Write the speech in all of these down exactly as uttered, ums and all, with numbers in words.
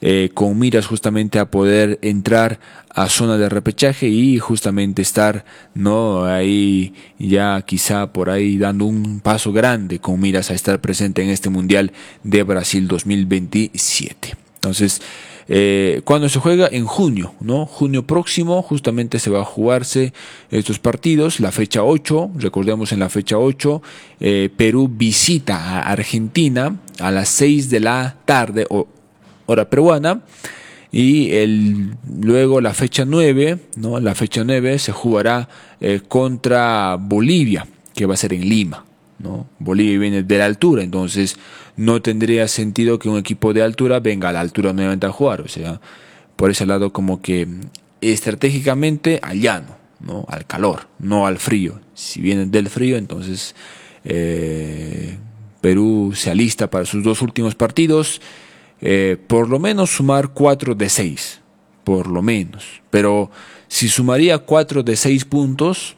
eh, con miras justamente a poder entrar a zona de repechaje y justamente estar, ¿no?, ahí ya quizá por ahí dando un paso grande con miras a estar presente en este Mundial de Brasil dos mil veintisiete. Entonces, eh, cuando se juega en junio, ¿no? Junio próximo, justamente se va a jugarse estos partidos, la fecha ocho, recordemos en la fecha ocho, eh, Perú visita a Argentina a las seis de la tarde, o, hora peruana, y el, luego la fecha nueve, ¿no? La fecha nueve se jugará eh, contra Bolivia, que va a ser en Lima, ¿no? Bolivia viene de la altura, entonces no tendría sentido que un equipo de altura venga a la altura nuevamente a jugar, o sea, por ese lado como que estratégicamente al llano, ¿no?, al calor, no al frío. Si vienen del frío, entonces eh, Perú se alista para sus dos últimos partidos, eh, por lo menos sumar cuatro de seis, por lo menos, pero si sumaría cuatro de seis puntos,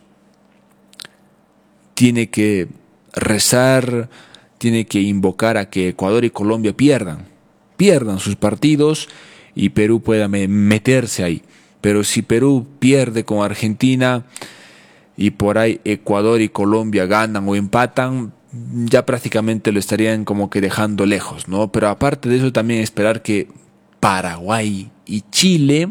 tiene que rezar, tiene que invocar a que Ecuador y Colombia pierdan, pierdan sus partidos y Perú pueda meterse ahí. Pero si Perú pierde con Argentina y por ahí Ecuador y Colombia ganan o empatan, ya prácticamente lo estarían como que dejando lejos, ¿no? Pero aparte de eso, también esperar que Paraguay y Chile,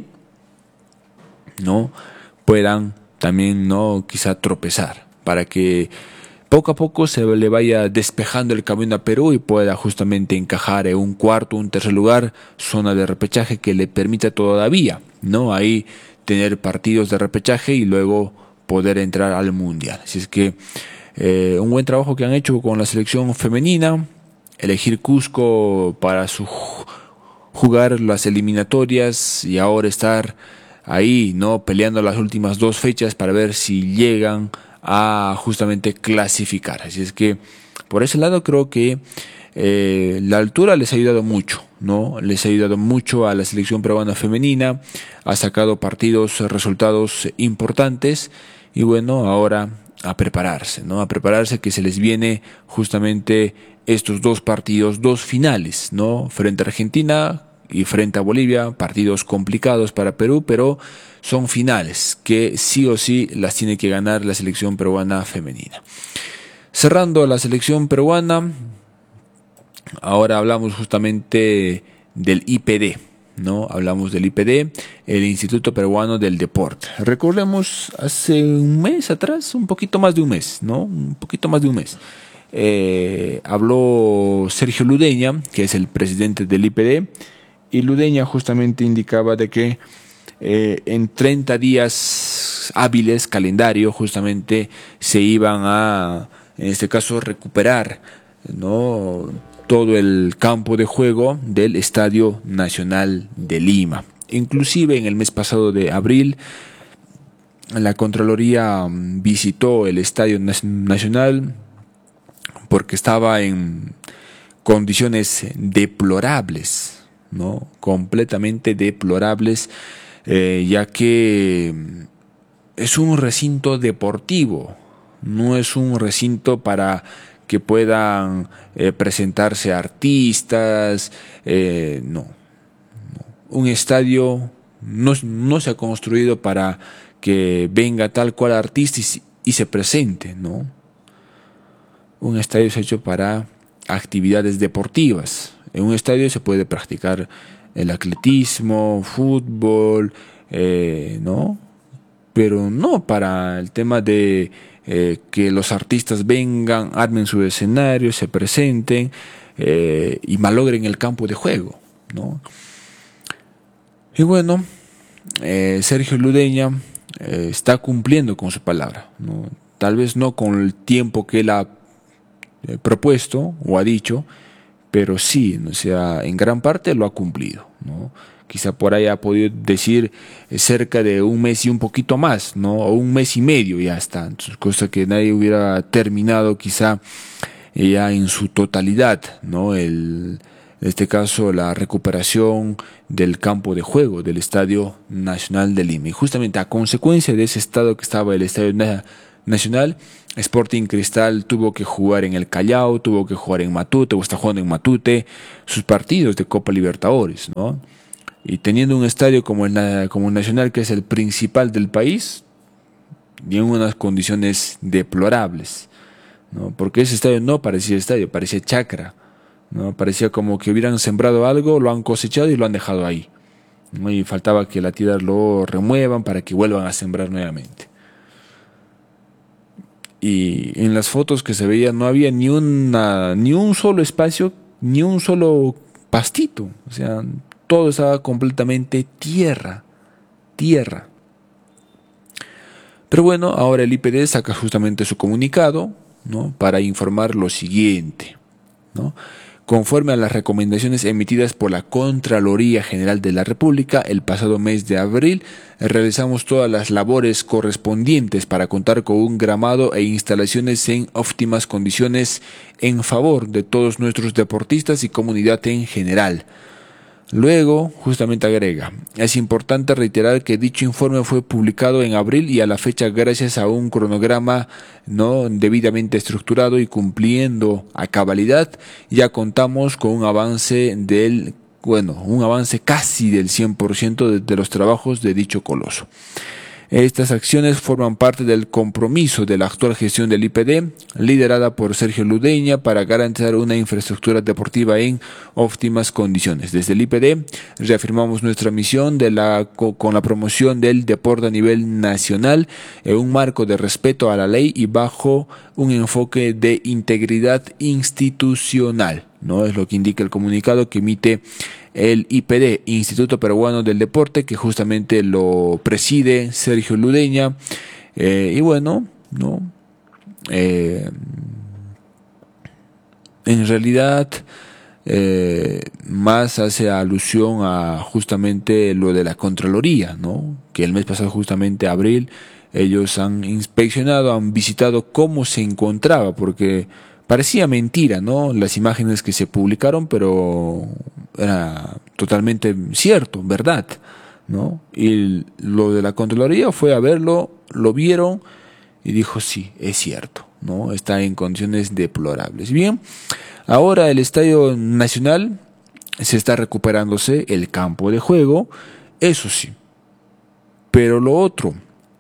¿no?, puedan también, ¿no?, quizá tropezar, para que poco a poco se le vaya despejando el camino a Perú y pueda justamente encajar en un cuarto, un tercer lugar, zona de repechaje que le permita todavía, ¿no?, ahí tener partidos de repechaje y luego poder entrar al Mundial. Así es que eh, un buen trabajo que han hecho con la selección femenina, elegir Cusco para su jugar las eliminatorias y ahora estar ahí, ¿no?, peleando las últimas dos fechas para ver si llegan a justamente clasificar. Así es que por ese lado creo que eh, la altura les ha ayudado mucho, ¿no? Les ha ayudado mucho a la selección peruana femenina, ha sacado partidos, resultados importantes y bueno, ahora a prepararse, ¿no? A prepararse, que se les viene justamente estos dos partidos, dos finales, ¿no? Frente a Argentina y frente a Bolivia, partidos complicados para Perú, pero son finales que sí o sí las tiene que ganar la selección peruana femenina. Cerrando la selección peruana, ahora hablamos justamente del I P D, ¿no? Hablamos del I P D, el Instituto Peruano del Deporte. Recordemos, hace un mes atrás, un poquito más de un mes, ¿no? Un poquito más de un mes. Eh, habló Sergio Ludeña, que es el presidente del I P D, y Ludeña justamente indicaba de que eh, en treinta días hábiles, calendario, justamente se iban a, en este caso, recuperar, ¿no?, todo el campo de juego del Estadio Nacional de Lima. Inclusive en el mes pasado de abril, la Contraloría visitó el Estadio Nacional porque estaba en condiciones deplorables, ¿no?, completamente deplorables, eh, ya que es un recinto deportivo, no es un recinto para que puedan eh, presentarse artistas, eh, no, no. Un estadio no, no se ha construido para que venga tal cual artista y, y se presente, ¿no? Un estadio es hecho para actividades deportivas. En un estadio se puede practicar el atletismo, fútbol, eh, ¿no? Pero no para el tema de eh, que los artistas vengan, armen su escenario, se presenten eh, y malogren el campo de juego, ¿no? Y bueno, eh, Sergio Ludeña eh, está cumpliendo con su palabra, ¿no? Tal vez no con el tiempo que él ha eh, propuesto o ha dicho, pero sí, o sea, en gran parte lo ha cumplido, ¿no? Quizá por ahí ha podido decir cerca de un mes y un poquito más, ¿no? O un mes y medio ya está. Entonces, cosa que nadie hubiera terminado quizá ya en su totalidad, ¿no? El, en este caso, la recuperación del campo de juego del Estadio Nacional de Lima. Y justamente a consecuencia de ese estado que estaba el Estadio Nacional, Sporting Cristal tuvo que jugar en el Callao, tuvo que jugar en Matute, o está jugando en Matute, sus partidos de Copa Libertadores, ¿no? y teniendo un estadio como el, como el Nacional, que es el principal del país, y en unas condiciones deplorables, ¿no? Porque ese estadio no parecía estadio, parecía chacra, ¿no? Parecía como que hubieran sembrado algo, lo han cosechado y lo han dejado ahí, ¿no? Y faltaba que la tierra lo remuevan para que vuelvan a sembrar nuevamente. Y en las fotos que se veía no había ni una, ni un solo espacio, ni un solo pastito. O sea, todo estaba completamente tierra, tierra. Pero bueno, ahora el I P D saca justamente su comunicado, ¿no? Para informar lo siguiente, ¿no? Conforme a las recomendaciones emitidas por la Contraloría General de la República, el pasado mes de abril realizamos todas las labores correspondientes para contar con un gramado e instalaciones en óptimas condiciones en favor de todos nuestros deportistas y comunidad en general. Luego, justamente agrega, es importante reiterar que dicho informe fue publicado en abril y a la fecha gracias a un cronograma no debidamente estructurado y cumpliendo a cabalidad, ya contamos con un avance del, bueno, un avance casi del cien por ciento de, de los trabajos de dicho coloso. Estas acciones forman parte del compromiso de la actual gestión del I P D, liderada por Sergio Ludeña, para garantizar una infraestructura deportiva en óptimas condiciones. Desde el I P D reafirmamos nuestra misión de la, con la promoción del deporte a nivel nacional en un marco de respeto a la ley y bajo un enfoque de integridad institucional, ¿no? Es lo que indica el comunicado que emite el I P D, Instituto Peruano del Deporte, que justamente lo preside Sergio Ludeña. Eh, y bueno, ¿no? Eh, en realidad, eh, más hace alusión a justamente lo de la Contraloría, ¿no? Que el mes pasado, justamente abril, ellos han inspeccionado, han visitado cómo se encontraba, porque parecía mentira, ¿no? Las imágenes que se publicaron, pero era totalmente cierto, verdad, ¿no? Y lo de la Contraloría fue a verlo, lo vieron y dijo sí, es cierto, ¿no? Está en condiciones deplorables. Bien, ahora el Estadio Nacional se está recuperándose, el campo de juego, eso sí, pero lo otro,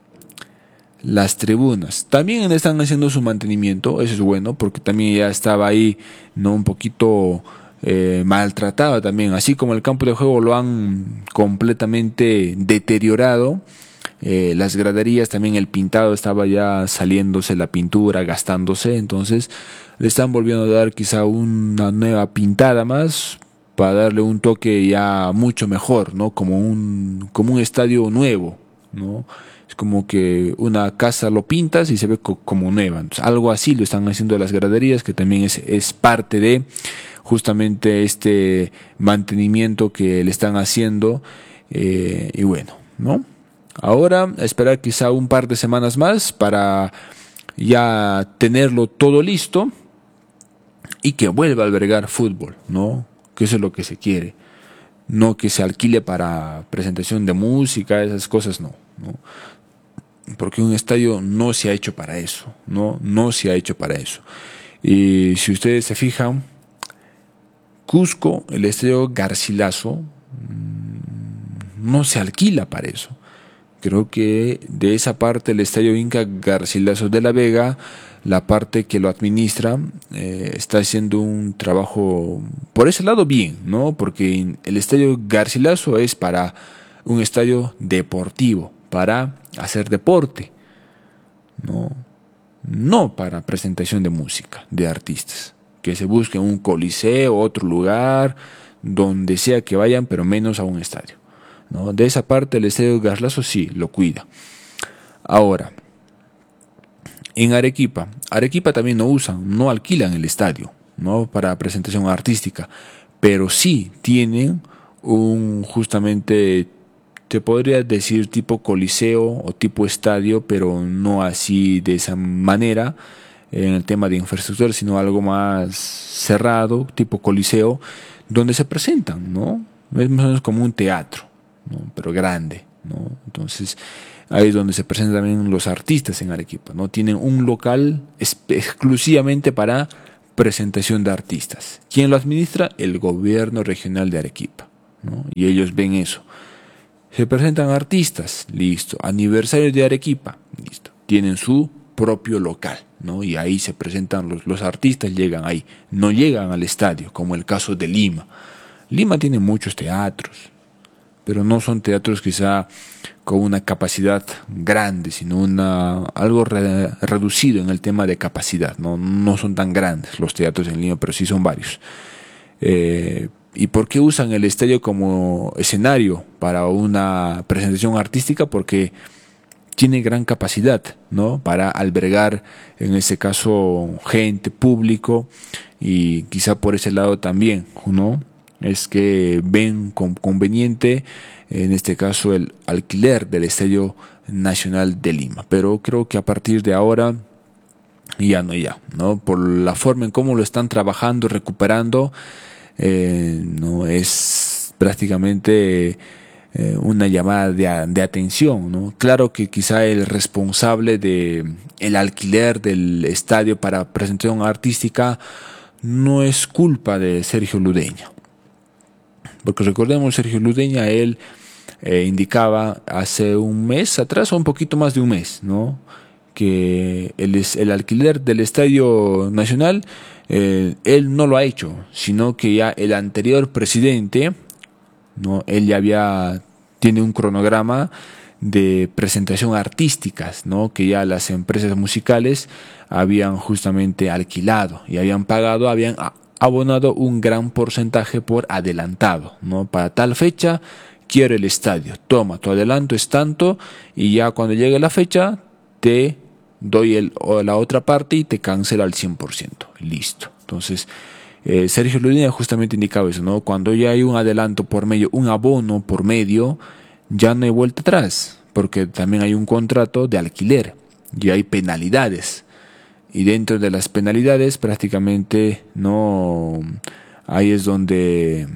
las tribunas también están haciendo su mantenimiento. Eso es bueno porque también ya estaba ahí, no, un poquito eh, maltratada también, así como el campo de juego lo han completamente deteriorado. Eh, las graderías también, el pintado estaba ya saliéndose, la pintura gastándose, entonces le están volviendo a dar quizá una nueva pintada más para darle un toque ya mucho mejor, ¿no? Como un como un estadio nuevo, ¿no? Es como que una casa lo pintas y se ve co como nueva. Entonces, algo así lo están haciendo las graderías, que también es, es parte de justamente este mantenimiento que le están haciendo. Eh, y bueno, ¿no? Ahora esperar quizá un par de semanas más para ya tenerlo todo listo y que vuelva a albergar fútbol, ¿no? Que eso es lo que se quiere. No que se alquile para presentación de música, esas cosas no, ¿no? Porque un estadio no se ha hecho para eso, no, no se ha hecho para eso. Y si ustedes se fijan, Cusco, el estadio Garcilaso, no se alquila para eso. Creo que de esa parte el estadio Inca Garcilaso de la Vega, la parte que lo administra, eh, está haciendo un trabajo por ese lado bien, ¿no? Porque el estadio Garcilaso es para un estadio deportivo, para hacer deporte, no, no para presentación de música, de artistas, que se busque un coliseo, otro lugar, donde sea que vayan, pero menos a un estadio, ¿no? De esa parte el estadio Garcilaso sí lo cuida. Ahora, en Arequipa, Arequipa también no usan, no alquilan el estadio, ¿no? Para presentación artística, pero sí tienen un justamente, te podría decir tipo coliseo o tipo estadio, pero no así de esa manera en el tema de infraestructura, sino algo más cerrado, tipo coliseo, donde se presentan, ¿no? Es más o menos como un teatro, ¿no? Pero grande, ¿no? Entonces ahí es donde se presentan también los artistas en Arequipa, ¿no? Tienen un local exclusivamente para presentación de artistas. ¿Quién lo administra? El gobierno regional de Arequipa, ¿no? Y ellos ven eso. Se presentan artistas, listo. Aniversario de Arequipa, listo. Tienen su propio local, ¿no? Y ahí se presentan los, los artistas, llegan ahí. No llegan al estadio, como el caso de Lima. Lima tiene muchos teatros, pero no son teatros quizá con una capacidad grande, sino una, algo re, reducido en el tema de capacidad. ¿no? No son tan grandes los teatros en Lima, pero sí son varios. Eh, ¿Y por qué usan el estadio como escenario para una presentación artística? Porque tiene gran capacidad, ¿no? Para albergar, en este caso, gente, público, y quizá por ese lado también, ¿no? Es que ven con conveniente, en este caso, el alquiler del Estadio Nacional de Lima. Pero creo que a partir de ahora ya no, ya, ¿no? Por la forma en cómo lo están trabajando, recuperando, eh, no es prácticamente eh, una llamada de, de atención, ¿no? Claro que quizá el responsable de el alquiler del estadio para presentación artística no es culpa de Sergio Ludeña, porque recordemos, Sergio Ludeña, él eh, indicaba hace un mes atrás, o un poquito más de un mes, ¿no? que el, el alquiler del Estadio Nacional, eh, él no lo ha hecho, sino que ya el anterior presidente, ¿no? Él ya había, tiene un cronograma de presentación artísticas, ¿no? Que ya las empresas musicales habían justamente alquilado y habían pagado, habían abonado un gran porcentaje por adelantado, ¿no? Para tal fecha quiero el estadio, toma, tu adelanto es tanto, y ya cuando llegue la fecha te doy el, o la otra parte y te cancela al cien por ciento. Listo. Entonces, eh, Sergio Ludeña justamente indicaba eso, ¿no? Cuando ya hay un adelanto por medio, un abono por medio, ya no hay vuelta atrás, porque también hay un contrato de alquiler y hay penalidades. Y dentro de las penalidades prácticamente no, ahí es donde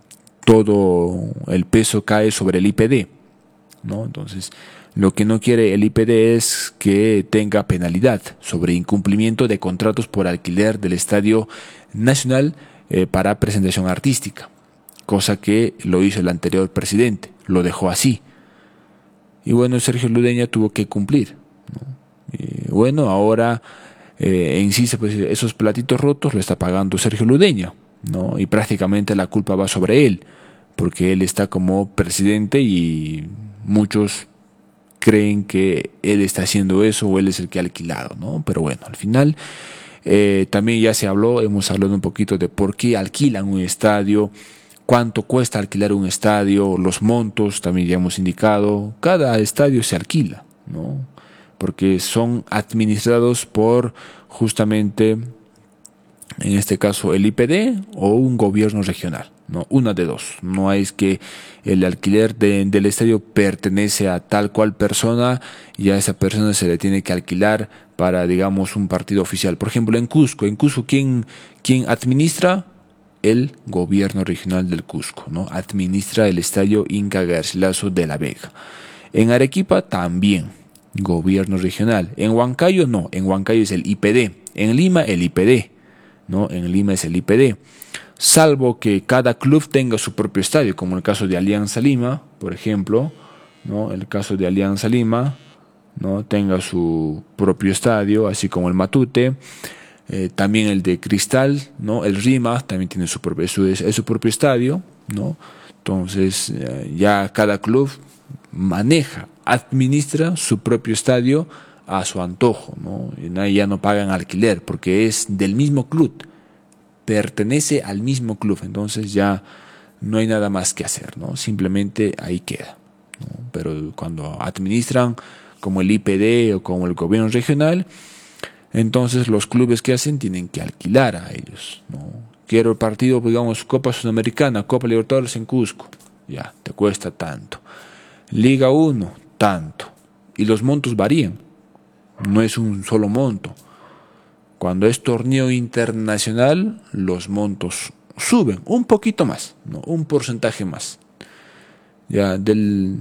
todo el peso cae sobre el I P D, ¿no? Entonces, lo que no quiere el I P D es que tenga penalidad sobre incumplimiento de contratos por alquiler del Estadio Nacional eh, para presentación artística, cosa que lo hizo el anterior presidente, lo dejó así. Y bueno, Sergio Ludeña tuvo que cumplir, ¿no? Y bueno, ahora eh, en sí, pues, esos platitos rotos lo está pagando Sergio Ludeña, ¿no? Y prácticamente la culpa va sobre él, porque él está como presidente y muchos creen que él está haciendo eso o él es el que ha alquilado, ¿no? Pero bueno, al final eh, también ya se habló, hemos hablado un poquito de por qué alquilan un estadio, cuánto cuesta alquilar un estadio, los montos también ya hemos indicado. Cada estadio se alquila, ¿no? Porque son administrados por justamente, en este caso, el I P D o un gobierno regional, ¿no? Una de dos. No es que el alquiler de, del estadio pertenece a tal cual persona y a esa persona se le tiene que alquilar para, digamos, un partido oficial. Por ejemplo, en Cusco, en Cusco, ¿quién, quién administra? El gobierno regional del Cusco, ¿no? Administra el estadio Inca Garcilaso de la Vega. En Arequipa también, gobierno regional. En Huancayo no, en Huancayo es el I P D. En Lima el I P D, ¿no? En Lima es el I P D. Salvo que cada club tenga su propio estadio, como el caso de Alianza Lima, por ejemplo, ¿no? El caso de Alianza Lima, ¿no? Tenga su propio estadio, así como el Matute. Eh, también el de Cristal, ¿no? El Rima también tiene su propio, su, es, es su propio estadio, ¿no? Entonces eh, ya cada club maneja, administra su propio estadio a su antojo, ¿no? Y ya no pagan alquiler porque es del mismo club, pertenece al mismo club, entonces ya no hay nada más que hacer, ¿no? Simplemente ahí queda, ¿no? Pero cuando administran como el I P D o como el gobierno regional, entonces los clubes que hacen tienen que alquilar a ellos, ¿no? Quiero el partido, digamos, Copa Sudamericana, Copa Libertadores en Cusco, ya, te cuesta tanto. Liga uno, tanto. Y los montos varían, no es un solo monto. Cuando es torneo internacional, los montos suben un poquito más, ¿no? Un porcentaje más. Ya, del...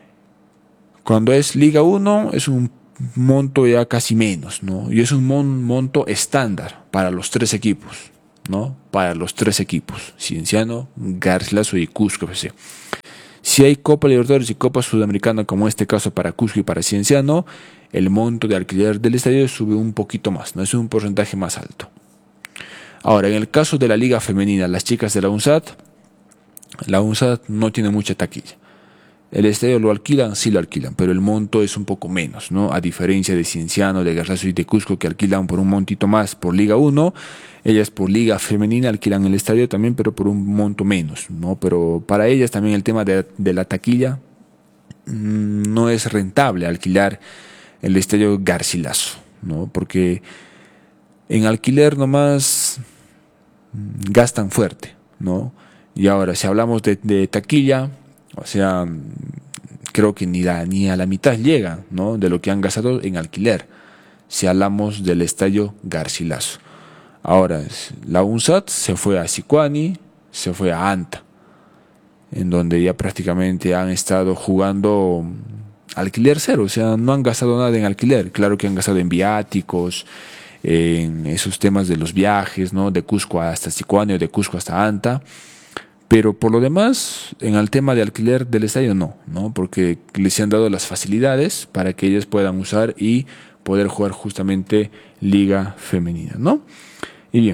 Cuando es Liga uno, es un monto ya casi menos, ¿no? Y es un mon monto estándar para los tres equipos, ¿no? Para los tres equipos, Cienciano, Garcilaso y Cusco F C. Si hay Copa Libertadores y Copa Sudamericana, como en este caso para Cusco y para Cienciano, el monto de alquiler del estadio sube un poquito más, no es un porcentaje más alto. Ahora, en el caso de la Liga Femenina, las chicas de la UNSAT, la UNSAT no tiene mucha taquilla. El estadio lo alquilan, sí lo alquilan, pero el monto es un poco menos, ¿no? A diferencia de Cienciano, de Garcilaso y de Cusco, que alquilan por un montito más por Liga uno, ellas por Liga Femenina alquilan el estadio también, pero por un monto menos, ¿no? Pero para ellas también el tema de, de la taquilla mmm, no es rentable alquilar el estadio Garcilaso, ¿no? Porque en alquiler nomás mmm, gastan fuerte, ¿no? Y ahora, si hablamos de, de taquilla, o sea, creo que ni, la, ni a la mitad llega, ¿no? De lo que han gastado en alquiler, si hablamos del estadio Garcilaso. Ahora, la UNSAT se fue a Sicuani, se fue a Anta, en donde ya prácticamente han estado jugando alquiler cero, o sea, no han gastado nada en alquiler. Claro que han gastado en viáticos, en esos temas de los viajes, ¿no? De Cusco hasta Sicuani o de Cusco hasta Anta. Pero por lo demás, en el tema de alquiler del estadio no, ¿no? Porque les han dado las facilidades para que ellos puedan usar y poder jugar justamente Liga Femenina, ¿no? Y bien,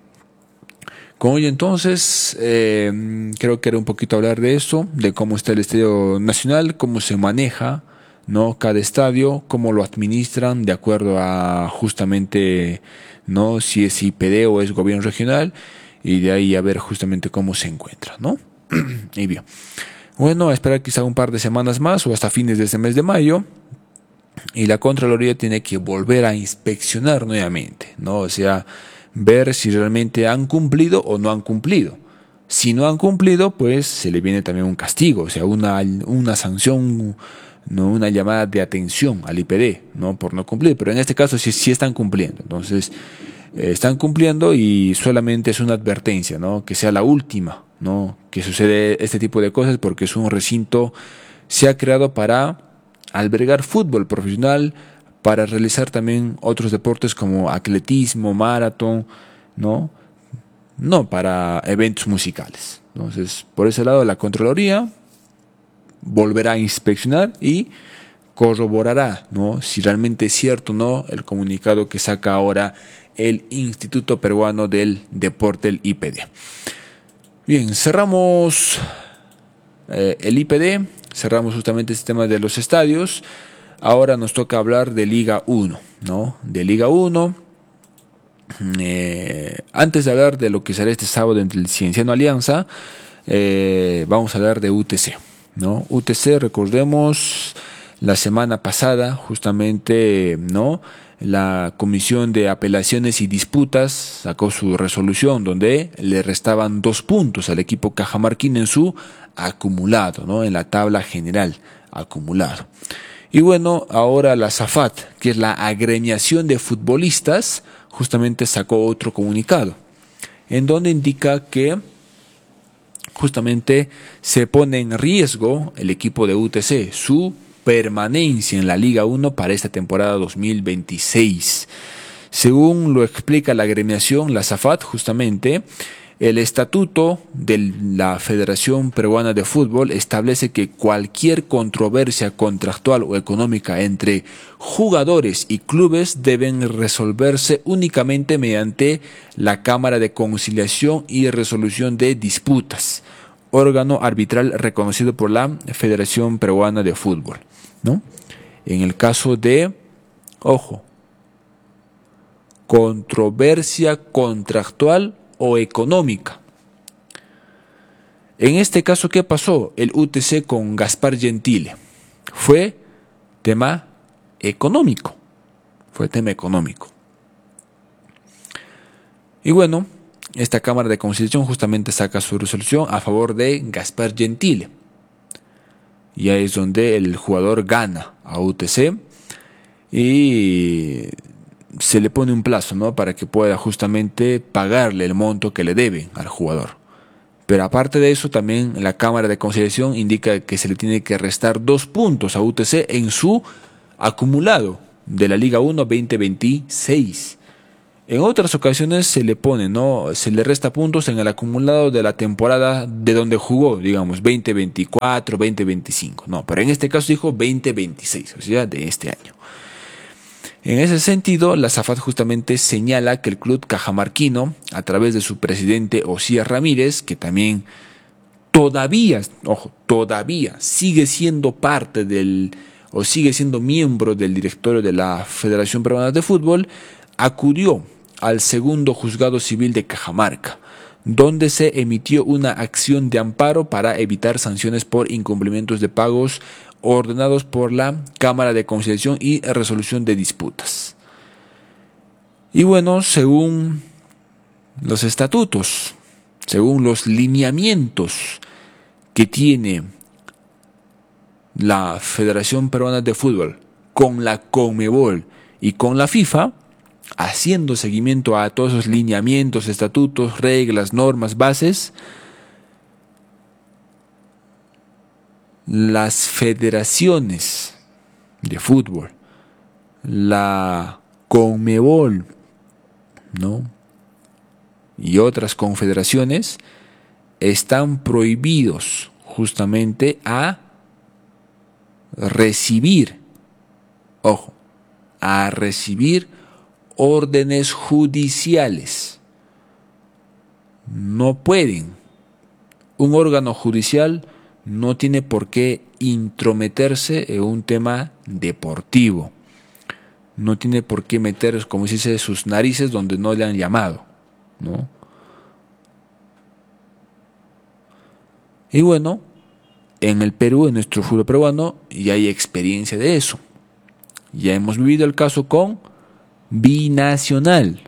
con ello entonces, eh, creo que era un poquito hablar de eso, de cómo está el Estadio Nacional, cómo se maneja, ¿no? Cada estadio, cómo lo administran de acuerdo a justamente, ¿no? Si es I P D o es gobierno regional. Y de ahí a ver justamente cómo se encuentra, ¿no? Y bien, bueno, a esperar quizá un par de semanas más o hasta fines de este mes de mayo, y la Contraloría tiene que volver a inspeccionar nuevamente, ¿no? O sea, ver si realmente han cumplido o no han cumplido. Si no han cumplido, pues se le viene también un castigo, o sea, una, una sanción, no, una llamada de atención al I P D, ¿no? Por no cumplir, pero en este caso sí, sí están cumpliendo. Entonces, eh, están cumpliendo y solamente es una advertencia, ¿no? Que sea la última, ¿no? Que sucede este tipo de cosas, porque es un recinto, se ha creado para albergar fútbol profesional, para realizar también otros deportes como atletismo, maratón, ¿no? No para eventos musicales. Entonces, por ese lado, la Contraloría volverá a inspeccionar y corroborará, ¿no? Si realmente es cierto o no el comunicado que saca ahora el Instituto Peruano del Deporte, el I P D. Bien, cerramos eh, el I P D, cerramos justamente este tema de los estadios. Ahora nos toca hablar de Liga uno, ¿no? De Liga uno. Eh, antes de hablar de lo que será este sábado entre el Cienciano Alianza, eh, vamos a hablar de U T C, ¿no? U T C, recordemos, la semana pasada justamente, ¿no? La Comisión de Apelaciones y Disputas sacó su resolución donde le restaban dos puntos al equipo cajamarquín en su acumulado, ¿no? En la tabla general acumulado. Y bueno, ahora la SAFAT, que es la agremiación de futbolistas, justamente sacó otro comunicado, en donde indica que justamente se pone en riesgo el equipo de U T C, su permanencia en la Liga uno para esta temporada dos mil veintiséis. Según lo explica la agremiación, la SAFAT, justamente, el estatuto de la Federación Peruana de Fútbol establece que cualquier controversia contractual o económica entre jugadores y clubes deben resolverse únicamente mediante la Cámara de Conciliación y Resolución de Disputas, órgano arbitral reconocido por la Federación Peruana de Fútbol, ¿no? En el caso de, ojo, controversia contractual o económica. En este caso, ¿qué pasó? El U T C con Gaspar Gentile fue tema económico, fue tema económico. Y bueno, esta Cámara de Conciliación justamente saca su resolución a favor de Gaspar Gentile. Y ahí es donde el jugador gana a U T C y se le pone un plazo, ¿no? Para que pueda justamente pagarle el monto que le debe al jugador. Pero aparte de eso, también la Cámara de Conciliación indica que se le tiene que restar dos puntos a U T C en su acumulado de la Liga uno veinte veintiséis. En otras ocasiones se le pone, ¿no? Se le resta puntos en el acumulado de la temporada de donde jugó, digamos, veinte veinticuatro, veinte veinticinco. No, pero en este caso dijo veinte veintiséis, o sea, de este año. En ese sentido, la SAFAT justamente señala que el club cajamarquino, a través de su presidente Osías Ramírez, que también todavía, ojo, todavía sigue siendo parte del, o sigue siendo miembro del directorio de la Federación Peruana de Fútbol, acudió al segundo juzgado civil de Cajamarca, donde se emitió una acción de amparo para evitar sanciones por incumplimientos de pagos ordenados por la Cámara de Conciliación y Resolución de Disputas. Y bueno, según los estatutos, según los lineamientos que tiene la Federación Peruana de Fútbol con la CONMEBOL y con la FIFA, haciendo seguimiento a todos esos lineamientos, estatutos, reglas, normas, bases, las federaciones de fútbol, la CONMEBOL, ¿no?, y otras confederaciones están prohibidos justamente a recibir, ojo, a recibir órdenes judiciales. No pueden. Un órgano judicial no tiene por qué intrometerse en un tema deportivo. No tiene por qué meter, como se dice, sus narices donde no le han llamado, ¿no? Y bueno, en el Perú, en nuestro fútbol peruano, ya hay experiencia de eso. Ya hemos vivido el caso con Binacional.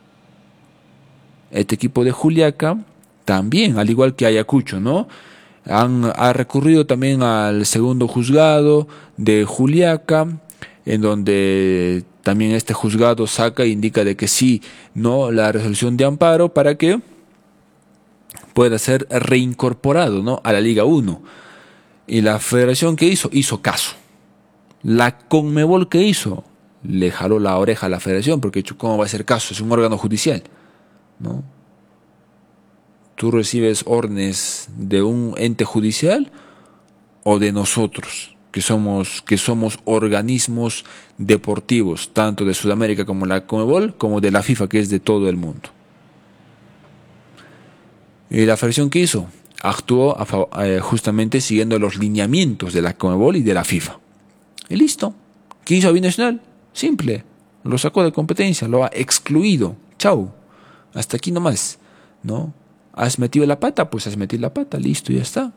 Este equipo de Juliaca también, al igual que Ayacucho, ¿no?, Han, ha recurrido también al segundo juzgado de Juliaca, en donde también este juzgado saca e indica de que sí, no, la resolución de amparo para que pueda ser reincorporado, ¿no?, a la Liga uno. Y la federación, ¿qué hizo? Hizo caso. La CONMEBOL, ¿qué hizo? Le jaló la oreja a la federación, porque ¿cómo va a hacer caso? Es un órgano judicial, ¿no? ¿Tú recibes órdenes de un ente judicial o de nosotros, que somos, que somos organismos deportivos, tanto de Sudamérica como la CONMEBOL, como de la FIFA, que es de todo el mundo? ¿Y la federación qué hizo? Actuó a, eh, justamente siguiendo los lineamientos de la CONMEBOL y de la FIFA. Y listo. ¿Qué hizo Binacional? Simple. Lo sacó de competencia, lo ha excluido. Chau. Hasta aquí nomás, ¿no? ¿Has metido la pata? Pues has metido la pata, listo, ya está.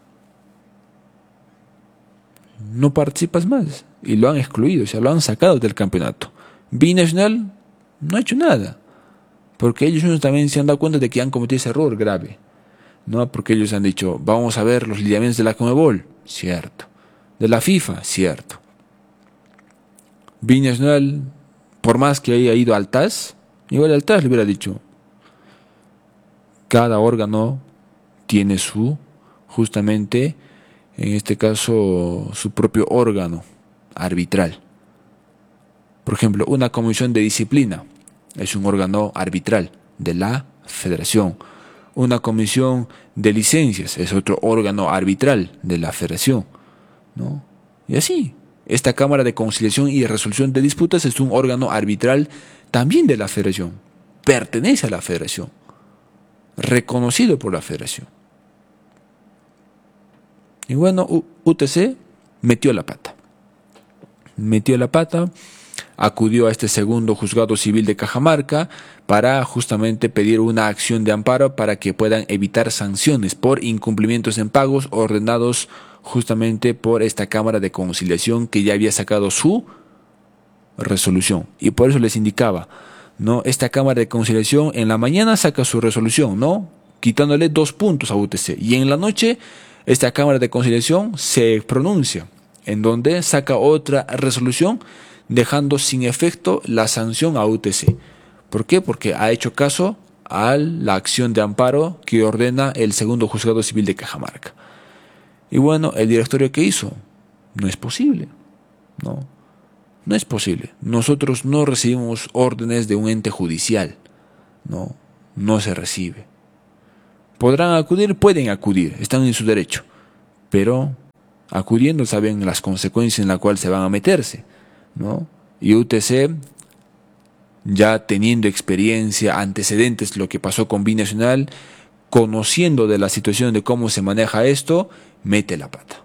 No participas más. Y lo han excluido, o sea, lo han sacado del campeonato. Binacional no ha hecho nada. Porque ellos mismos también se han dado cuenta de que han cometido ese error grave, ¿no? Porque ellos han dicho, vamos a ver los lineamientos de la CONMEBOL, cierto. De la FIFA, cierto. Binacional, por más que haya ido al T A S, igual al T A S le hubiera dicho, cada órgano tiene su, justamente, en este caso, su propio órgano arbitral. Por ejemplo, una comisión de disciplina es un órgano arbitral de la federación. Una comisión de licencias es otro órgano arbitral de la federación, ¿no? Y así, esta Cámara de Conciliación y Resolución de Disputas es un órgano arbitral también de la federación. Pertenece a la federación, reconocido por la federación. Y bueno, U T C metió la pata. Metió la pata, acudió a este segundo juzgado civil de Cajamarca para justamente pedir una acción de amparo para que puedan evitar sanciones por incumplimientos en pagos ordenados justamente por esta Cámara de Conciliación, que ya había sacado su resolución. Y por eso les indicaba, ¿no? Esta Cámara de Conciliación en la mañana saca su resolución, ¿no?, quitándole dos puntos a U T C. Y en la noche esta Cámara de Conciliación se pronuncia, en donde saca otra resolución dejando sin efecto la sanción a U T C. ¿Por qué? Porque ha hecho caso a la acción de amparo que ordena el segundo juzgado civil de Cajamarca. Y bueno, el directorio, ¿qué hizo? No es posible, ¿no? No es posible. Nosotros no recibimos órdenes de un ente judicial. no, no se recibe. ¿Podrán acudir? Pueden acudir, están en su derecho, pero acudiendo saben las consecuencias en las cuales se van a meterse, ¿no? Y U T C, ya teniendo experiencia, antecedentes, lo que pasó con Binacional, conociendo de la situación de cómo se maneja esto, mete la pata.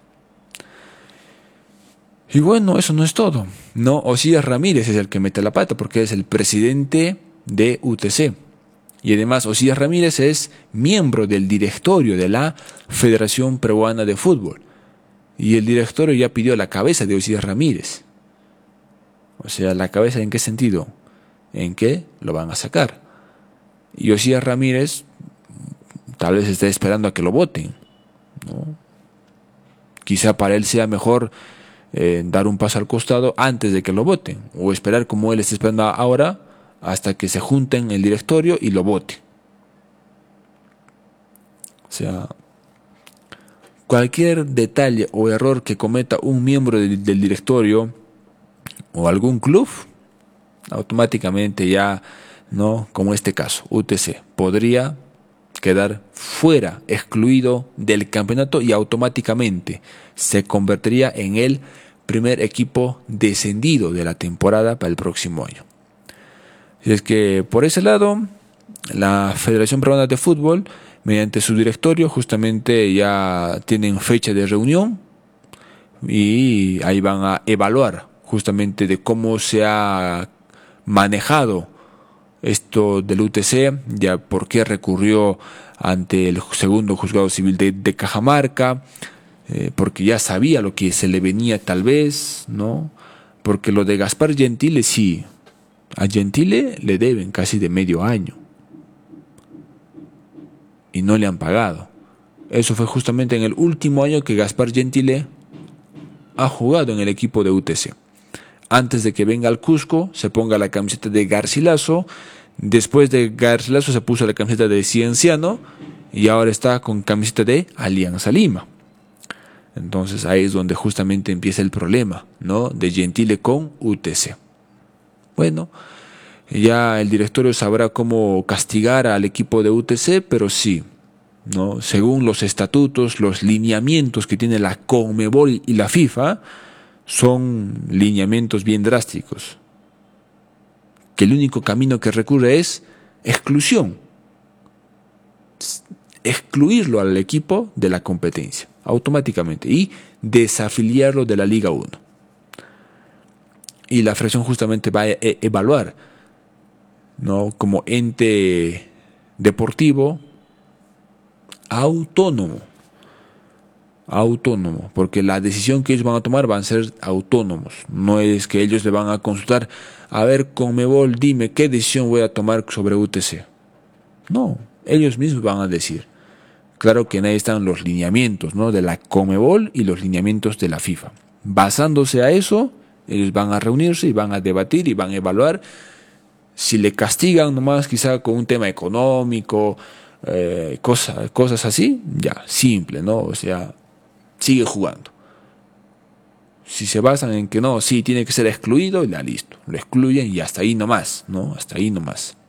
Y bueno, eso no es todo, ¿no? Osías Ramírez es el que mete la pata porque es el presidente de U T C. Y además Osías Ramírez es miembro del directorio de la Federación Peruana de Fútbol. Y el directorio ya pidió la cabeza de Osías Ramírez. O sea, ¿la cabeza en qué sentido? En que lo van a sacar. Y Osías Ramírez tal vez está esperando a que lo voten, ¿no? Quizá para él sea mejor eh, dar un paso al costado antes de que lo voten, o esperar como él está esperando ahora hasta que se junten el directorio y lo voten. O sea, cualquier detalle o error que cometa un miembro de, del directorio o algún club, automáticamente ya, ¿no? Como este caso, U T C podría quedar fuera, excluido del campeonato y automáticamente se convertiría en el primer equipo descendido de la temporada para el próximo año. Y es que por ese lado, la Federación Peruana de Fútbol, mediante su directorio, justamente ya tienen fecha de reunión y ahí van a evaluar justamente de cómo se ha manejado esto del U T C, ya por qué recurrió ante el segundo juzgado civil de, de Cajamarca, eh, porque ya sabía lo que se le venía tal vez, ¿no? Porque lo de Gaspar Gentile sí, a Gentile le deben casi de medio año y no le han pagado. Eso fue justamente en el último año que Gaspar Gentile ha jugado en el equipo de U T C. Antes de que venga al Cusco, se ponga la camiseta de Garcilaso. Después de Garcilaso se puso la camiseta de Cienciano y ahora está con camiseta de Alianza Lima. Entonces ahí es donde justamente empieza el problema, ¿no? De Gentile con U T C. Bueno, ya el directorio sabrá cómo castigar al equipo de U T C, pero sí, ¿no? Según los estatutos, los lineamientos que tiene la CONMEBOL y la FIFA, son lineamientos bien drásticos. Que el único camino que recurre es exclusión. Excluirlo al equipo de la competencia, automáticamente, y desafiliarlo de la Liga uno. Y la Federación justamente va a e- evaluar, ¿no? Como ente deportivo autónomo. Autónomo, porque la decisión que ellos van a tomar van a ser autónomos. No es que ellos le van a consultar, a ver, CONMEBOL, dime qué decisión voy a tomar sobre U T C. No, ellos mismos van a decir. Claro que en ahí están los lineamientos, ¿no? De la CONMEBOL y los lineamientos de la FIFA. Basándose a eso, ellos van a reunirse y van a debatir y van a evaluar. Si le castigan nomás quizá con un tema económico, eh, cosa, cosas así, ya, simple, ¿no? O sea, sigue jugando. Si se basan en que no, sí, tiene que ser excluido, ya listo, lo excluyen y hasta ahí nomás, ¿no? Hasta ahí nomás.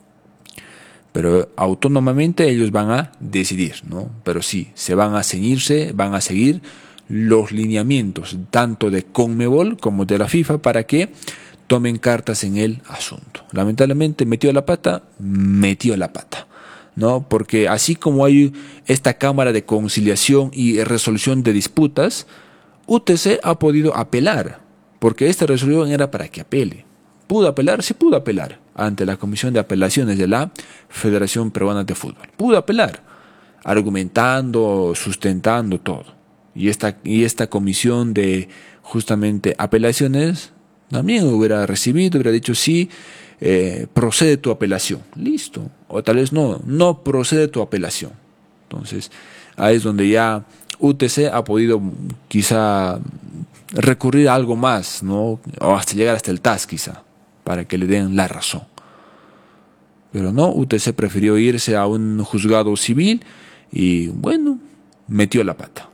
Pero autónomamente ellos van a decidir, ¿no? Pero sí, se van a ceñirse, van a seguir los lineamientos, tanto de CONMEBOL como de la FIFA, para que tomen cartas en el asunto. Lamentablemente metió la pata, metió la pata. ¿No? Porque así como hay esta Cámara de Conciliación y Resolución de Disputas, U T C ha podido apelar, porque esta resolución era para que apele. ¿Pudo apelar? Sí pudo apelar ante la Comisión de Apelaciones de la Federación Peruana de Fútbol. Pudo apelar, argumentando, sustentando todo. Y esta, y esta comisión de justamente apelaciones también hubiera recibido, hubiera dicho sí, Eh, procede tu apelación, listo, o tal vez no, no procede tu apelación. Entonces ahí es donde ya U T C ha podido quizá recurrir a algo más, ¿no? O hasta llegar hasta el T A S quizá, para que le den la razón. Pero no, U T C prefirió irse a un juzgado civil y bueno, metió la pata,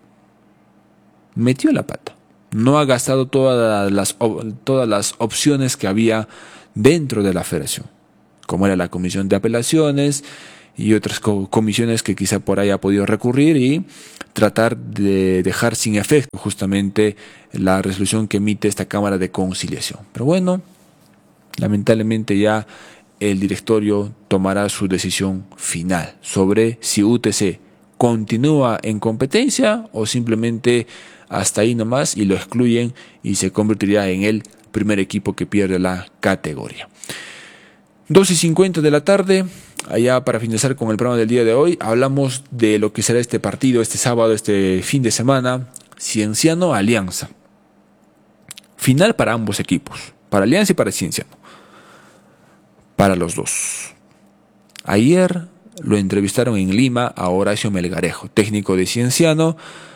metió la pata. No ha gastado todas las, todas las opciones que había dentro de la federación. como era la Comisión de Apelaciones y otras co comisiones que quizá por ahí ha podido recurrir y tratar de dejar sin efecto justamente la resolución que emite esta Cámara de Conciliación. Pero bueno, lamentablemente ya el directorio tomará su decisión final sobre si U T C continúa en competencia o simplemente hasta ahí nomás y lo excluyen y se convertirá en el primer equipo que pierde la categoría. dos y cincuenta de la tarde, allá para finalizar con el programa del día de hoy, hablamos de lo que será este partido, este sábado, este fin de semana, Cienciano Alianza. Final para ambos equipos, para Alianza y para Cienciano. Para los dos. Ayer lo entrevistaron en Lima a Horacio Melgarejo, técnico de Cienciano.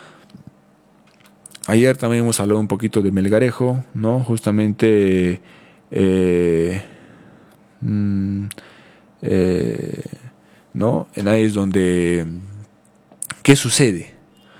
Ayer también hemos hablado un poquito de Melgarejo, ¿no? Justamente eh, mm, eh, ¿no? En ahí es donde ¿qué sucede?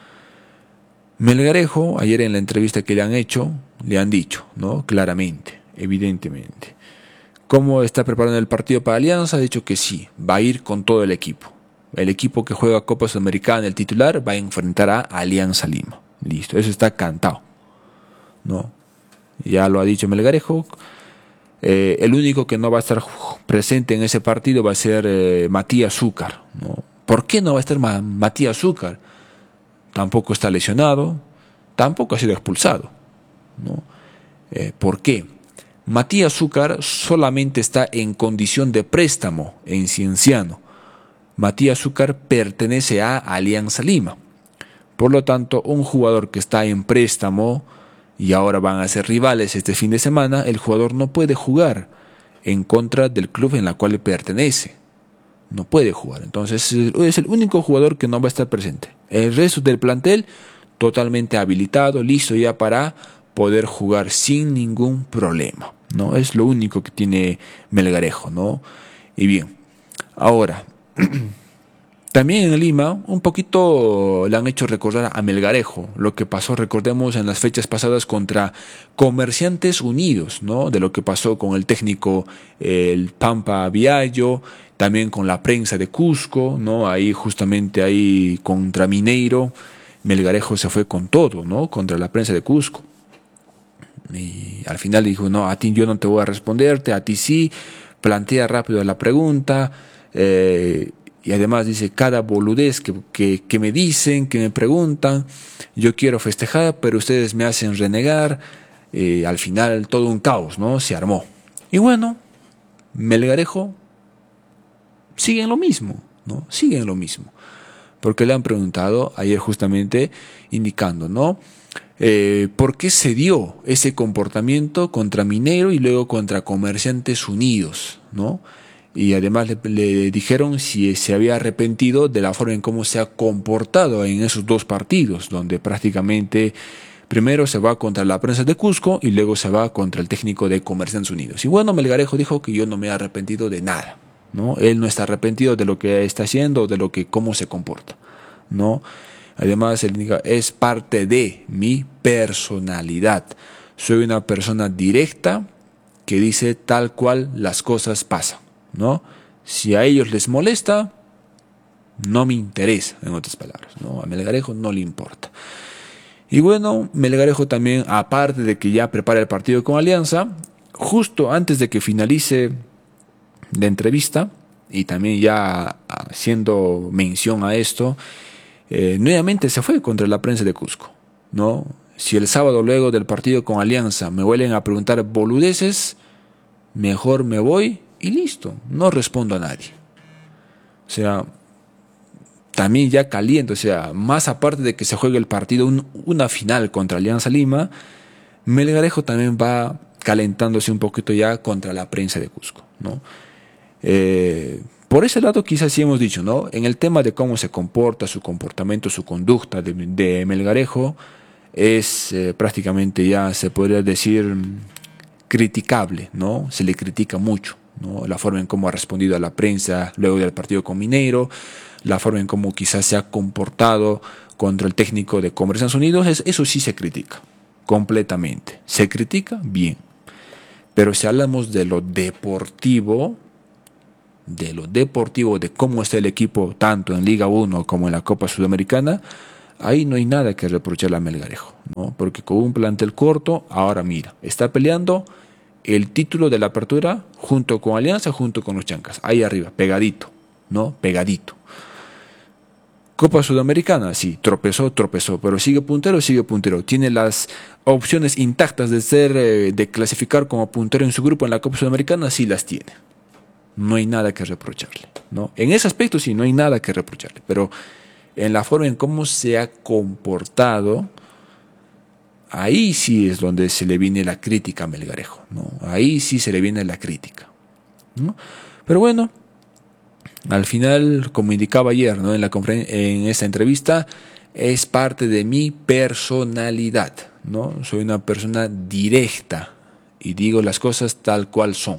Melgarejo, ayer en la entrevista que le han hecho, le han dicho, ¿no? Claramente, evidentemente. ¿Cómo está preparando el partido para Alianza? Ha dicho que sí, va a ir con todo el equipo. El equipo que juega Copa Sudamericana, el titular, va a enfrentar a Alianza Lima. Listo, eso está cantado, ¿no? Ya lo ha dicho Melgarejo. Eh, el único que no va a estar presente en ese partido va a ser eh, Matías Zúcar, ¿no? ¿Por qué no va a estar Ma Matías Zúcar? Tampoco está lesionado, tampoco ha sido expulsado, ¿no? Eh, ¿Por qué? Matías Zúcar solamente está en condición de préstamo en Cienciano. Matías Zúcar pertenece a Alianza Lima. Por lo tanto, un jugador que está en préstamo y ahora van a ser rivales este fin de semana, el jugador no puede jugar en contra del club en la cual pertenece. No puede jugar. Entonces es el único jugador que no va a estar presente. El resto del plantel totalmente habilitado, listo ya para poder jugar sin ningún problema, ¿no? Es lo único que tiene Melgarejo, ¿no? Y bien, ahora, también en Lima, un poquito le han hecho recordar a Melgarejo lo que pasó, recordemos, en las fechas pasadas contra Comerciantes Unidos, ¿no? De lo que pasó con el técnico, el Pampa Viallo, también con la prensa de Cusco, ¿no? Ahí justamente ahí contra Mineiro, Melgarejo se fue con todo, ¿no? Contra la prensa de Cusco. Y al final dijo, no, a ti yo no te voy a responderte, a ti sí, plantea rápido la pregunta, eh, y además dice, cada boludez que, que, que me dicen, que me preguntan, yo quiero festejar, pero ustedes me hacen renegar, eh, al final todo un caos, ¿no? Se armó. Y bueno, Melgarejo sigue en lo mismo, ¿no? Sigue en lo mismo, porque le han preguntado ayer justamente indicando, ¿no? Eh, ¿Por qué se dio ese comportamiento contra Mineiro y luego contra Comerciantes Unidos, ¿no? Y además le, le dijeron si se había arrepentido de la forma en cómo se ha comportado en esos dos partidos, donde prácticamente primero se va contra la prensa de Cusco y luego se va contra el técnico de Comerciantes Unidos. Y bueno, Melgarejo dijo que yo no me he arrepentido de nada, ¿no? Él no está arrepentido de lo que está haciendo, de lo que cómo se comporta, ¿no? Además, él diga, es parte de mi personalidad. Soy una persona directa que dice tal cual las cosas pasan, ¿no? Si a ellos les molesta, no me interesa, en otras palabras, ¿no? A Melgarejo no le importa. Y bueno, Melgarejo también, aparte de que ya prepara el partido con Alianza, justo antes de que finalice la entrevista, y también ya haciendo mención a esto, Eh, nuevamente se fue contra la prensa de Cusco, ¿no? Si el sábado luego del partido con Alianza me vuelven a preguntar boludeces, mejor me voy y listo, no respondo a nadie. O sea, también ya caliente, o sea, más aparte de que se juegue el partido, un, una final contra Alianza Lima, Melgarejo también va calentándose un poquito ya contra la prensa de Cusco, ¿no? Eh... Por ese lado quizás sí hemos dicho, ¿no? En el tema de cómo se comporta, su comportamiento, su conducta de, de Melgarejo es eh, prácticamente ya se podría decir criticable, ¿no? Se le critica mucho, ¿no? La forma en cómo ha respondido a la prensa luego del partido con Mineiro, la forma en cómo quizás se ha comportado contra el técnico de Comerciantes Unidos, es, eso sí se critica completamente. Se critica bien. Pero si hablamos de lo deportivo, de lo deportivo, de cómo está el equipo, tanto en Liga uno como en la Copa Sudamericana, ahí no hay nada que reprocharle a Melgarejo, ¿no? Porque con un plantel corto, ahora mira, está peleando el título de la apertura junto con Alianza, junto con los Chancas, ahí arriba, pegadito, ¿no? Pegadito. Copa Sudamericana, sí, tropezó, tropezó, pero sigue puntero, sigue puntero. Tiene las opciones intactas de ser, eh, de clasificar como puntero en su grupo en la Copa Sudamericana, sí las tiene. No hay nada que reprocharle, ¿no? En ese aspecto sí, no hay nada que reprocharle, pero en la forma en cómo se ha comportado, ahí sí es donde se le viene la crítica a Melgarejo, ¿no? Ahí sí se le viene la crítica, ¿no? Pero bueno, al final, como indicaba ayer, ¿no? en, la en esa entrevista, es parte de mi personalidad, ¿no? Soy una persona directa y digo las cosas tal cual son.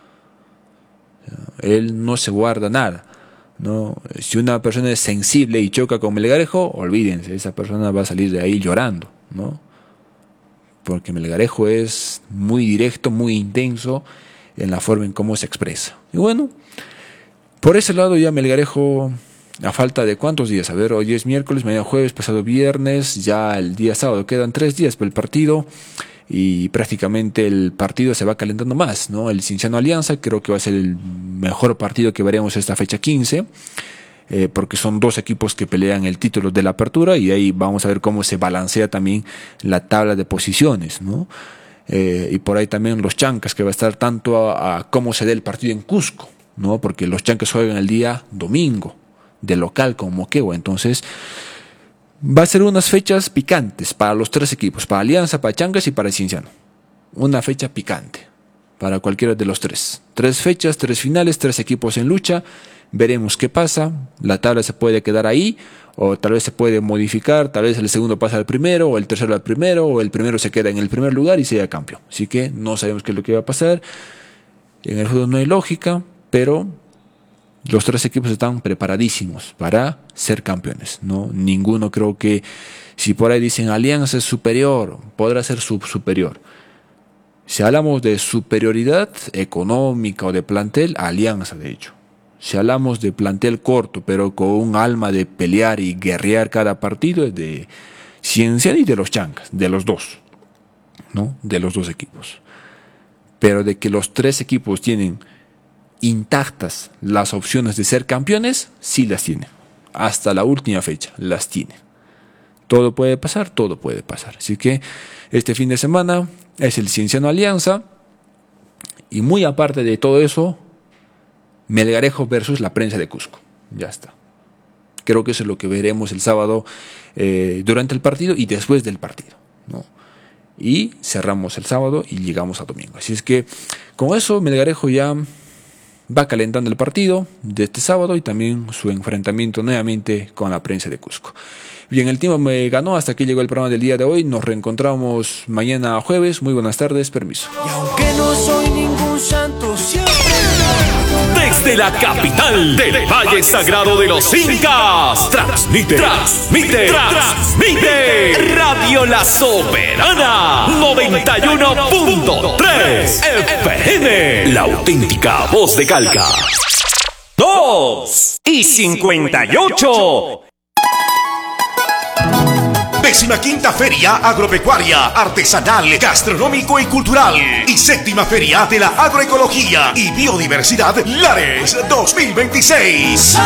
Él no se guarda nada, ¿no? Si una persona es sensible y choca con Melgarejo, olvídense, esa persona va a salir de ahí llorando, ¿no? Porque Melgarejo es muy directo, muy intenso en la forma en cómo se expresa. Y bueno, por ese lado ya Melgarejo, a falta de cuántos días, a ver, hoy es miércoles, mañana jueves, pasado viernes, ya el día sábado, quedan tres días para el partido y prácticamente el partido se va calentando más, ¿no? El Cienciano Alianza creo que va a ser el mejor partido que veremos esta fecha quince, eh, porque son dos equipos que pelean el título de la apertura y ahí vamos a ver cómo se balancea también la tabla de posiciones, ¿no? Eh, y por ahí también los Chancas, que va a estar tanto a, a cómo se dé el partido en Cusco, ¿no? Porque los Chancas juegan el día domingo, de local con Moquegua, entonces va a ser unas fechas picantes para los tres equipos, para Alianza, para Chancas y para Cienciano. Una fecha picante para cualquiera de los tres. Tres fechas, tres finales, tres equipos en lucha. Veremos qué pasa. La tabla se puede quedar ahí, o tal vez se puede modificar. Tal vez el segundo pasa al primero, o el tercero al primero, o el primero se queda en el primer lugar y sea campeón. Así que no sabemos qué es lo que va a pasar. En el fútbol no hay lógica, pero los tres equipos están preparadísimos para ser campeones, ¿no? Ninguno, creo que, si por ahí dicen Alianza es superior, podrá ser sub superior. Si hablamos de superioridad económica o de plantel, Alianza de hecho. Si hablamos de plantel corto, pero con un alma de pelear y guerrear cada partido, es de Cienciano y de los Chancas, de los dos, ¿no? De los dos equipos. Pero de que los tres equipos tienen intactas las opciones de ser campeones, sí las tiene. Hasta la última fecha las tiene. Todo puede pasar, todo puede pasar. Así que este fin de semana es el Cienciano Alianza. Y muy aparte de todo eso, Melgarejo versus la Prensa de Cusco. Ya está. Creo que eso es lo que veremos el sábado, eh, durante el partido y después del partido, ¿no? Y cerramos el sábado y llegamos a domingo. Así es que con eso Melgarejo ya va calentando el partido de este sábado y también su enfrentamiento nuevamente con la Prensa de Cusco. Bien, el tiempo me ganó, hasta aquí llegó el programa del día de hoy. Nos reencontramos mañana jueves. Muy buenas tardes, permiso. Y aunque no soy ningún santo, siempre... Desde la capital del Valle Sagrado de los Incas, transmite, transmite, transmite Radio La Soberana noventa y uno punto tres F M, la auténtica voz de Calca. Dos y cincuenta y ocho. Décima quinta Feria Agropecuaria, Artesanal, Gastronómico y Cultural y séptima Feria de la Agroecología y Biodiversidad Lares dos mil veintiséis.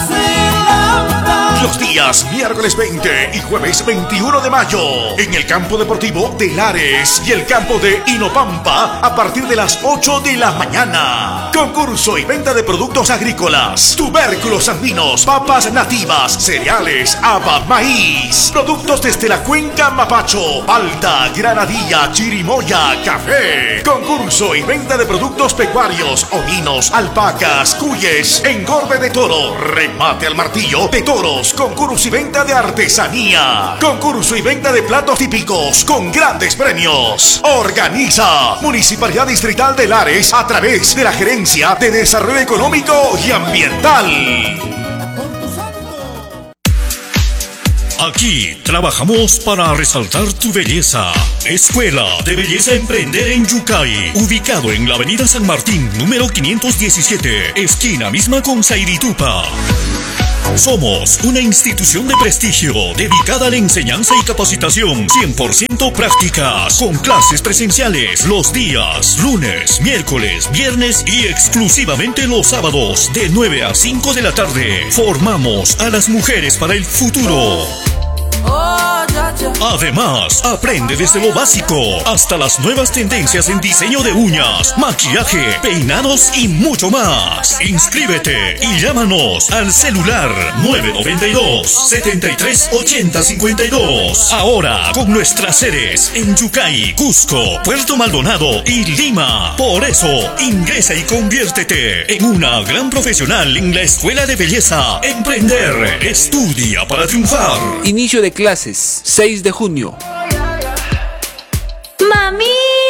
Los días miércoles veinte y jueves veintiuno de mayo en el campo deportivo de Lares y el campo de Inopampa a partir de las ocho de la mañana. Concurso y venta de productos agrícolas, tubérculos andinos, papas nativas, cereales, haba, maíz, productos desde la cuenca Mapacho, palta, granadilla, chirimoya, café. Concurso y venta de productos pecuarios, ovinos, alpacas, cuyes, engorde de toro, remate al martillo de toros. Concurso y venta de artesanía. Concurso y venta de platos típicos con grandes premios. Organiza Municipalidad Distrital de Lares a través de la Gerencia de Desarrollo Económico y Ambiental. Aquí trabajamos para resaltar tu belleza. Escuela de Belleza Emprender en Yucay, ubicado en la avenida San Martín, número quinientos diecisiete, esquina misma con Sairitupa. Somos una institución de prestigio dedicada a la enseñanza y capacitación cien por ciento prácticas, con clases presenciales los días lunes, miércoles, viernes y exclusivamente los sábados de nueve a cinco de la tarde. Formamos a las mujeres para el futuro. Además, aprende desde lo básico hasta las nuevas tendencias en diseño de uñas, maquillaje, peinados y mucho más. Inscríbete y llámanos al celular nueve nueve dos, siete tres ocho cero cinco dos. Ahora con nuestras sedes en Yucay, Cusco, Puerto Maldonado y Lima. Por eso, ingresa y conviértete en una gran profesional en la Escuela de Belleza Emprender. Estudia para triunfar. Inicio de clases, seis de junio. ¡Mamita!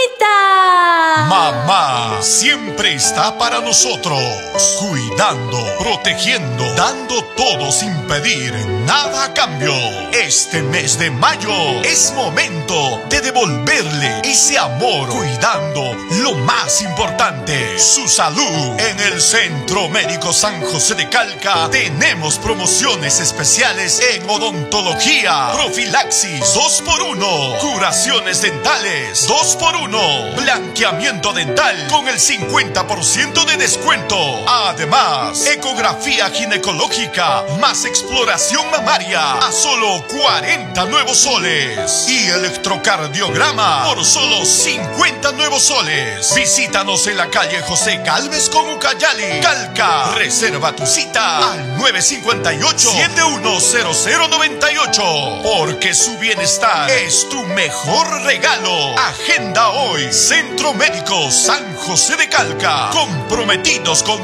Mamá siempre está para nosotros, cuidando, protegiendo, dando todo sin pedir nada a cambio. Este mes de mayo es momento de devolverle ese amor, cuidando lo más importante, su salud. En el Centro Médico San José de Calca tenemos promociones especiales en odontología, profilaxis dos por uno, curaciones dentales dos por uno, blanqueamiento dental con el cincuenta por ciento de descuento. Además, ecografía ginecológica más exploración mamaria a solo cuarenta nuevos soles y electrocardiograma por solo cincuenta nuevos soles. Visítanos en la calle José Galvez con Ucayali, Calca. Reserva tu cita al nueve cinco ocho, siete uno cero cero nueve ocho, porque su bienestar es tu mejor regalo. Agenda hoy. Centro Médico San José de Calca, comprometidos con